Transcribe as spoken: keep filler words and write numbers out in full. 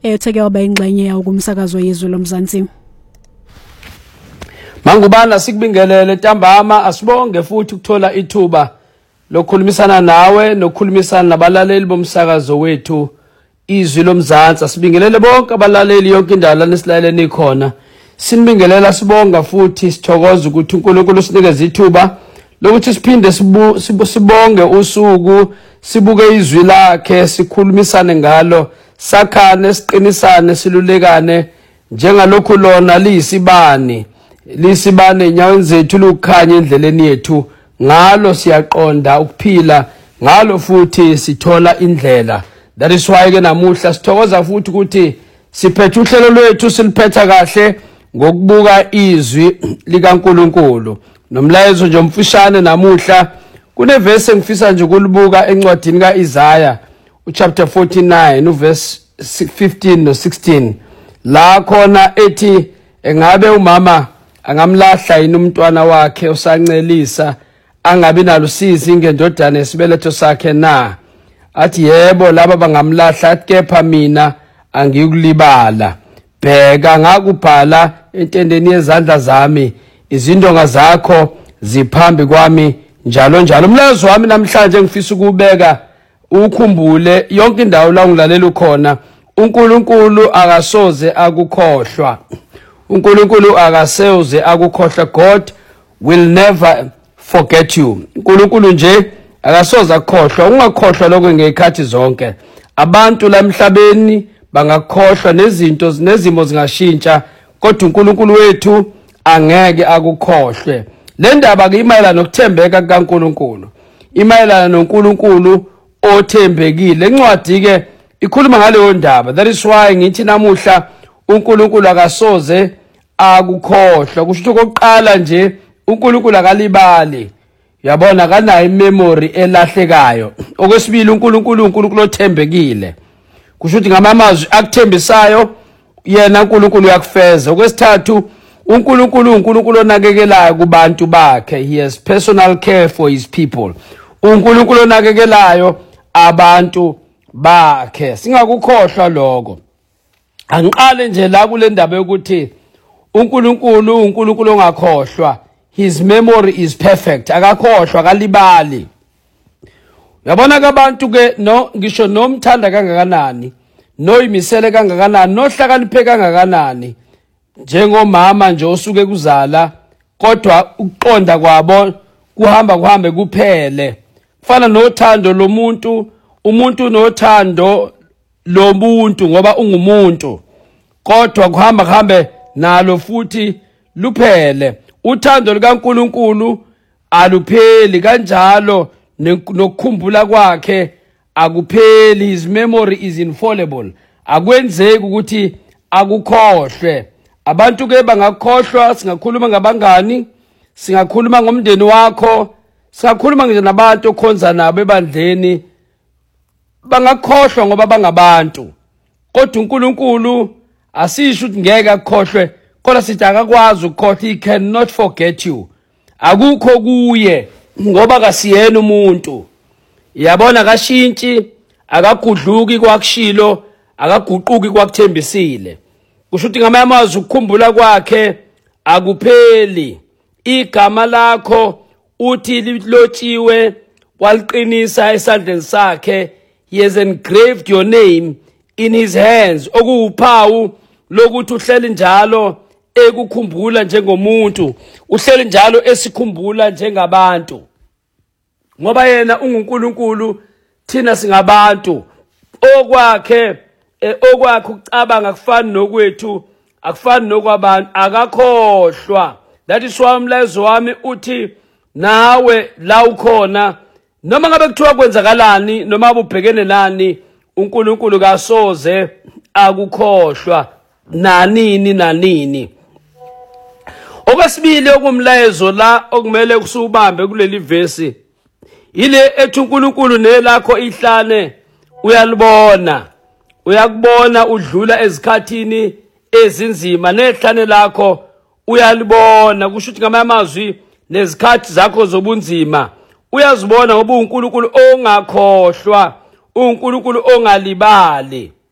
etheke waba ingxenye yawo kumsakazo yezwe lomzansi. Mangubana sikubingelele ntambama asibonge futhi ukuthola ithuba lokukhulumisana nawe nokukhulumisana nabalaleli bomsakazo wethu izwi lomzansi. Asibingelele bonke abalaleli yonke indawo lesilaleni khona. Sinibingelela sibonga futhi sithokoza ukuthi uNkulunkulu usinikeze ithuba lokuthi siphinde sibonge usuku sibuke izwi lakhe sikhulumisane ngalo sakhane siqinisane silulekane njengalokhu lona liyisibani lisibane enyaweni zethu lukhanya endleleni yethu ngalo siyaqonda ukuphila ngalo futhi sithola indlela. That is why ke namuhla sithokoza futhi ukuthi siphethe uhlelo lwethu siliphetha kahle ngokubuka izwi likaNkulunkulu. Nomlayezo nje umfishane namuhla kunevesi engifisa nje ukulibuka encwadini kaIsaiah uchapter forty-nine uverse fifteen no sixteen la khona ethi engabe umama angamlahla yini umntwana wakhe usancelisa angabi nalusizi ngendodana esibeletho sakhe na. Athi yebo laba bangamlahla athi kepha mina angiyukulibala. Bheka ngakubhala entendeni yezandla zami izindonga zakho ziphambi kwami njalo njalo. Umlayezo wami namhlanje ngifisa ukubeka ukukhumbule yonke indawo la ngilalela khona uNkulunkulu akasoze akukhohlwa. uNkulunkulu akasoze akukhohlwa. God will never forget you. uNkulunkulu nje akasoze akukhohlwa. Ungakhohlwa lokho ngekhathi zonke. Abantu la emhlabeni bangakhohlwa nezinto nezimo zingashintsha kodwa uNkulunkulu wethu angeke akukhohlwe. Le ndaba ke imayelana nokuthembeka kaNkulunkulu. Imayelana noNkulunkulu othembekile. Encwadi ke ikhuluma ngaleyo ndaba. That is why ngithi namuhla uNkulunkulu akasoze akukhohlwa. Kusho ukuthi okokuqala nje uNkulunkulu akalibali. Yabona kanayo imemory elahlekayo. Okwesibili uNkulunkulu uNkulunkulu othembekile. Kusho ukuthi ngamamazwi akuthembisayo yena uNkulunkulu uyakufeza. Okwesithathu uNkulunkulu uNkulunkulu onakekelayo kubantu bakhe. He has personal care for his people. uNkulunkulu onakekelayo abantu bakhe. Singakukhohlwa lokho. Angiqale nje la kule ndaba yokuthi uNkulunkulu uNkulunkulu ongakhohlwa. His memory is perfect. Akakhohlwa akalibali. Uyabona ke abantu ke no ngisho nomthanda kangakanani noyimisele kangakanani nohlakaniphe kangakanani njengomama nje osuke kuzala kodwa ukuqonda kwabo kuhamba kuhambe kuphele. Kufana nothando lomuntu umuntu nothando lomuntu ngoba ungumuntu kodwa kuhamba kuhambe nalo futhi luphele. Uthando likaNkulunkulu alupheli kanjalo nokukhumbula kwakhe akupheli. His memory is infallible. Akwenzeki ukuthi akukhohlwe. Abantu ke bangakhohlwa. Singakhuluma ngabangani, singakhuluma ngomndeni wakho, singakhuluma nje nabantu okhonza nabo ebandleni. Bangakhohlwa ngoba bangabantu. Kodwa uNkulunkulu asisho ukuthi ngeke akukhohlwe kodwa sithi akakwazi ukukhohlwa. He cannot forget you. Akukho kuye ngoba kasiyena umuntu. Yabona kashintshi akagudluki kwakushilo akaguquki kwakuthembisile. Kusho ukuthi ngamanye amazwi ukukhumbula kwakhe akupheli. Igama lakho uthi lilotshiwe waliqinisa esandleni sakhe. He has engraved your name in his hands. Okuwuphawu lokuthi uhleli njalo ekukhumbula njengomuntu. Uhleli njalo esikhumbula njengabantu. Ngoba yena unguNkulunkulu thina singabantu. Okwakhe okwakhe ukucabanga kufani nokwethu akufani nokwabantu akakhohlwa. That is why umlayezo wami uthi nawe la ukhona noma ngabe kuthiwa kwenzakalani noma ubhekene nani uNkulunkulu kasoze akukhohlwa nanini nanini. Okwesibili okumlayezo la okumele kusubambe kuleli verse ile ethi uNkulunkulu nelakho ihlane uyalibona. Uyakubona udlula ezikhathini ezinzima nehlane lakho uyalibona. Kusho ukuthi ngamanye amazwi nezikhathi zakho zobunzima uyazibona ngoba uNkulunkulu ongakhohlwa, uNkulunkulu ongalibali.